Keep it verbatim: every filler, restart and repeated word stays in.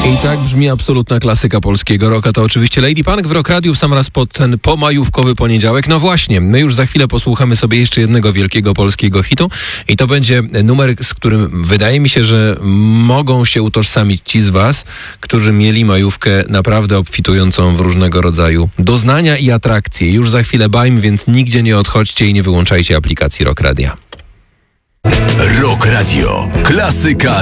I tak brzmi absolutna klasyka polskiego rocka. To oczywiście Lady Punk w Rock Radiu w sam raz pod ten pomajówkowy poniedziałek. No właśnie, my już za chwilę posłuchamy sobie jeszcze jednego wielkiego polskiego hitu i to będzie numer, z którym wydaje mi się, że mogą się utożsamić ci z was, którzy mieli majówkę naprawdę obfitującą w różnego rodzaju doznania i atrakcje. Już za chwilę bajm, więc nigdzie nie odchodźcie i nie wyłączajcie aplikacji Rock Radia. Rock Radio. Klasyka